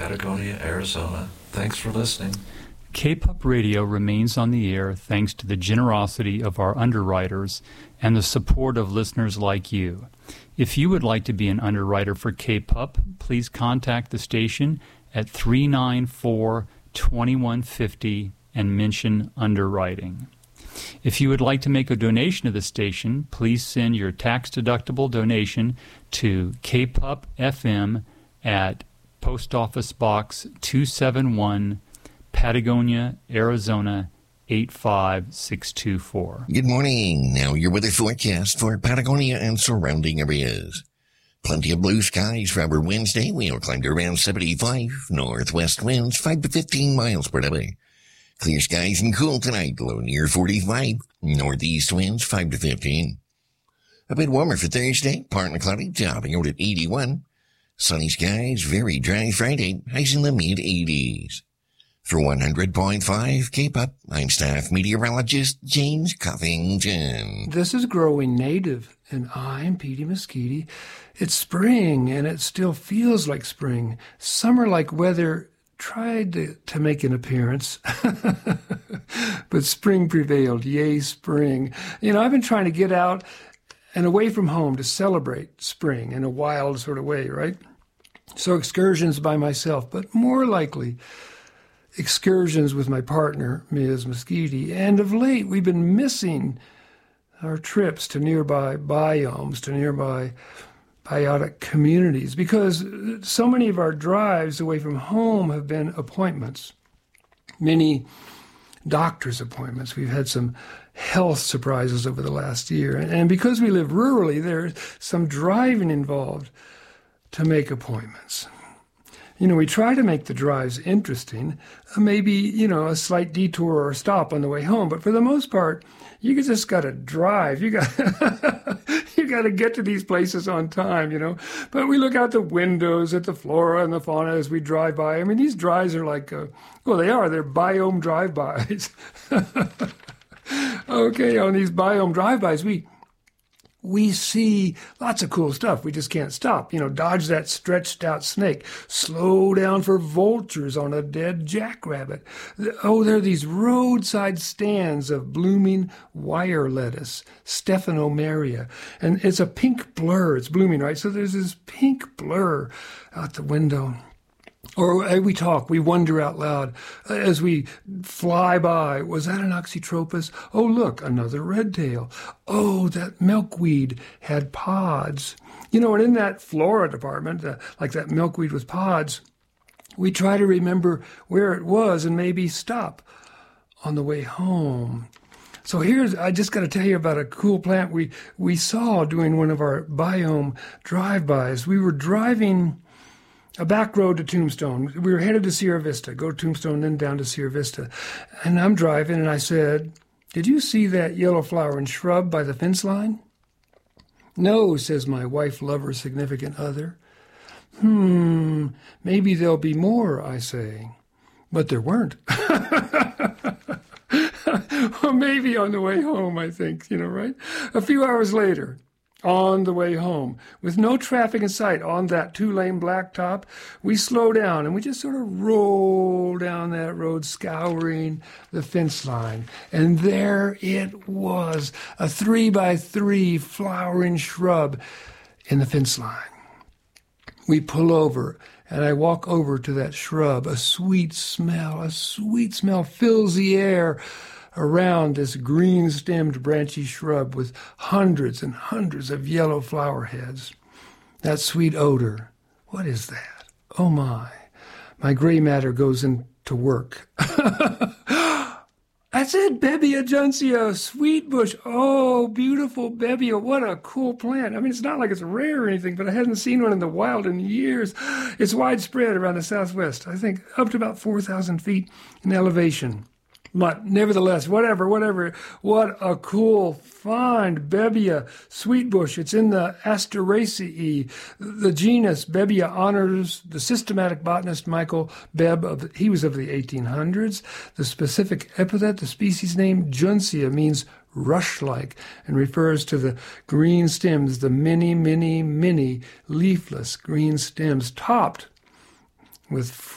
Patagonia, Arizona. Thanks for listening. K-Pup Radio remains on the air thanks to the generosity of our underwriters and the support of listeners like you. If you would like to be an underwriter for K-Pup, please contact the station at 394-2150 and mention underwriting. If you would like to make a donation to the station, please send your tax-deductible donation to K-Pup FM at Post Office Box 271, Patagonia, Arizona 85624. Good morning. Now your weather forecast for Patagonia and surrounding areas. Plenty of blue skies for our Wednesday. We'll climb to around 75. Northwest winds 5 to 15 miles per hour. Clear skies and cool tonight, low near 45. Northeast winds 5 to 15. A bit warmer for Thursday, partly cloudy, topping out at 81. Sunny skies, very dry Friday, highs in the mid-80s. For 100.5 K-Pup, I'm staff meteorologist James Covington. This is Growing Native, and I'm Petey Mesquite. It's spring, and it still feels like spring. Summer-like weather tried to make an appearance, but spring prevailed. Yay, spring. You know, I've been trying to get out and away from home to celebrate spring in a wild sort of way, right? So excursions by myself, but more likely excursions with my partner, Ms. Mesquite. And of late, we've been missing our trips to nearby biomes, to nearby biotic communities, because so many of our drives away from home have been appointments, many doctor's appointments. We've had some health surprises over the last year. And because we live rurally, there's some driving involved to make appointments. You know, we try to make the drives interesting, maybe, you know, a slight detour or stop on the way home. But for the most part, you just got to drive. You got to get to these places on time, you know. But we look out the windows at the flora and the fauna as we drive by. I mean, these drives are like, well, they're biome drive-bys. Okay, on these biome drive-bys, we see lots of cool stuff. We just can't stop. You know, dodge that stretched out snake. Slow down for vultures on a dead jackrabbit. Oh, there are these roadside stands of blooming wire lettuce, Stephanomeria. And it's a pink blur. It's blooming, right? So there's this pink blur out the window. Or we wonder out loud as we fly by, was that an Oxytropus? Oh, look, another redtail. Oh, that milkweed had pods. You know, and in that flora department, like that milkweed with pods, we try to remember where it was and maybe stop on the way home. So I just got to tell you about a cool plant we saw doing one of our biome drive-bys. We were driving a back road to Tombstone. We were headed to Sierra Vista, go to Tombstone, then down to Sierra Vista. And I'm driving, and I said, "Did you see that yellow flowering shrub by the fence line?" "No," says my wife, lover, significant other. Maybe there'll be more, I say. But there weren't. Well, maybe on the way home, I think, you know, right? A few hours later, on the way home, with no traffic in sight on that two-lane blacktop, we slow down and we just sort of roll down that road, scouring the fence line. And there it was, a 3x3 flowering shrub in the fence line. We pull over, and I walk over to that shrub. A sweet smell fills the air around this green-stemmed, branchy shrub with hundreds and hundreds of yellow flower heads. That sweet odor, what is that? Oh my gray matter goes into work. That's it, Bebia juncea, sweet bush. Oh, beautiful Bebia. What a cool plant. I mean, it's not like it's rare or anything, but I hadn't seen one in the wild in years. It's widespread around the southwest, I think up to about 4,000 feet in elevation. But nevertheless, whatever, what a cool find, Bebia sweetbush. It's in the Asteraceae. The genus Bebia honors the systematic botanist Michael Bebb. He was of the 1800s. The specific epithet, the species name, juncea, means rush-like and refers to the green stems, the many leafless green stems topped with